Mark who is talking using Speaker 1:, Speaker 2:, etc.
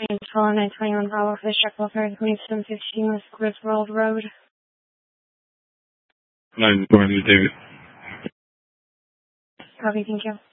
Speaker 1: Train 921 Bravo for the Shekel Ferry 2715 West Griswold Road.
Speaker 2: 920 David.
Speaker 1: Copy, thank you.